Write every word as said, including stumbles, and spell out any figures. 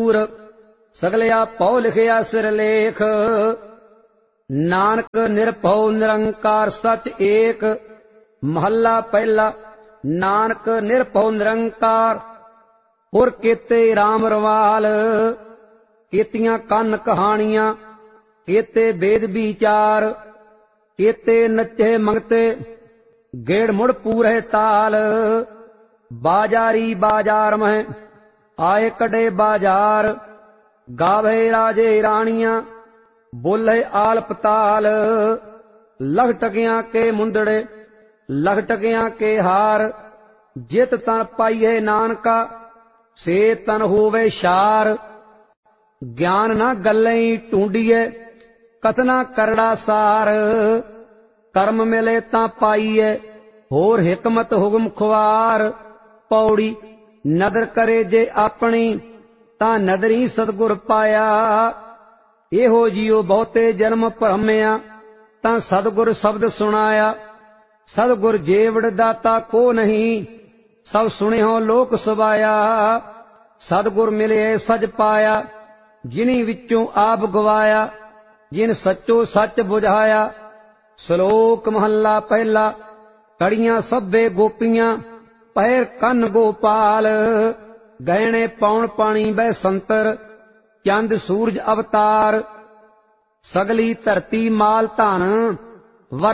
ਦੂਰ ਸਗਲਿਆ ਭਉ ਲਿਖਿਆ ਸਿਰ ਲੇਖ। ਨਾਨਕ ਨਿਰਭਉ ਨਿਰੰਕਾਰ ਸਚ ਏਕ। ਮਹੱਲਾ ਪਹਿਲਾ। ਨਾਨਕ ਨਿਰਭਉ ਨਿਰੰਕਾਰ ਹੋਰ ਕੀਤੇ ਰਾਮ ਰਵਾਲ। ਕੀਤੀਆਂ ਕੰਨ ਕਹਾਣੀਆਂ ਕੀਤੇ ਵੇਦ ਵਿਚਾਰ। ਕੀਤੇ ਨੱਚੇ ਮੰਗਤੇ ਗੇੜ ਮੁੜ ਪੂਰੇ ਤਾਲ। ਬਾਜਾਰੀ ਬਾਜ਼ਾਰ ਮਹਿ ਆਏ ਕੱਢੇ ਬਾਜ਼ਾਰ। ਗਾਵੇ ਰਾਜੇ ਰਾਣੀਆਂ ਬੋਲੇ ਆਲ ਪਤਾਲ। ਲਖ ਟਕਿਆਂ ਕੇ ਮੁੰਦੜੇ ਲਖ ਟਕਿਆਂ ਕੇ ਹਾਰ। ਜਿਤ ਤਨ ਪਾਈਏ ਨਾਨਕਾ ਸੇ ਤਨ ਹੋਵੇ ਸ਼ਾਰ। ਗਿਆਨ ਨਾ ਗੱਲੇ ਢੂੰਡੀਏ ਕਥਨਾ ਕਰੜਾ ਸਾਰ। ਕਰਮ ਮਿਲੇ ਤਾਂ ਪਾਈਏ ਹੋਰ ਹਿਕਮਤ ਹੁਕਮ ਖੁਆਰ। ਪੌੜੀ ਨਦਰ ਕਰੇ ਜੇ ਆਪਣੀ ਤਾਂ ਨਦਰੀ ਸਤਿਗੁਰ ਪਾਇਆ। ਇਹੋ ਜਿਉ ਬਹੁਤੇ ਜਨਮ ਭਰਮਿਆ ਤਾਂ ਸਤਿਗੁਰ ਸ਼ਬਦ ਸੁਣਾਇਆ। ਸਤਿਗੁਰ ਜੀਵੜ ਦਾਤਾ ਕੋ ਨਹੀਂ ਸਭ ਸੁਣਿਓ ਲੋਕ ਸਵਾਇਆ। ਸਤਿਗੁਰ ਮਿਲੇ ਸਜ ਪਾਇਆ ਜਿਨੀ ਵਿੱਚੋਂ ਆਪ ਗਵਾਇਆ। ਜਿਨ ਸੱਚੋ ਸੱਚ ਬੁਝਾਇਆ। ਸ਼ਲੋਕ ਮਹੱਲਾ ਪਹਿਲਾ। ਕੜੀਆਂ ਸਭੇ ਗੋਪੀਆਂ ਪਹਿਰ ਕੰਨ ਗੋਪਾਲ। ਗਹਿਣੇ ਪੌਣ ਪਾਣੀ ਬੈ ਸੰਤਰ ਚੰਦ ਸੂਰਜ ਅਵਤਾਰ। ਸਗਲੀ ਧਰਤੀ ਮਾਲ ਧਨ